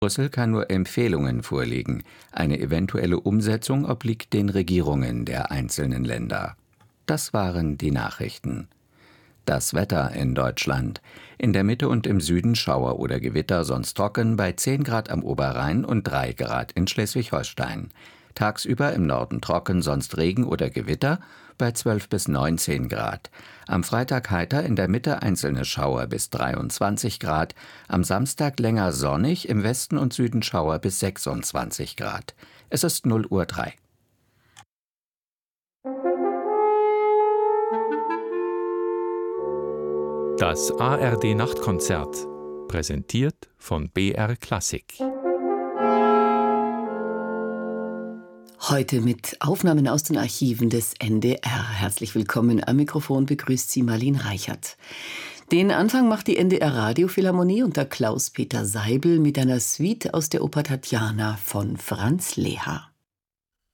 Brüssel kann nur Empfehlungen vorlegen. Eine eventuelle Umsetzung obliegt den Regierungen der einzelnen Länder. Das waren die Nachrichten. Das Wetter in Deutschland. In der Mitte und im Süden Schauer oder Gewitter, sonst trocken, bei 10 Grad am Oberrhein und 3 Grad in Schleswig-Holstein. Tagsüber im Norden trocken, sonst Regen oder Gewitter, bei 12 bis 19 Grad. Am Freitag heiter, in der Mitte einzelne Schauer bis 23 Grad. Am Samstag länger sonnig, im Westen und Süden Schauer bis 26 Grad. Es ist 0:03 Uhr. Das ARD-Nachtkonzert, präsentiert von BR Klassik. Heute mit Aufnahmen aus den Archiven des NDR. Herzlich willkommen, am Mikrofon begrüßt Sie Marlene Reichert. Den Anfang macht die NDR Radiophilharmonie unter Klaus-Peter Seibel mit einer Suite aus der Oper Tatjana von Franz Leha.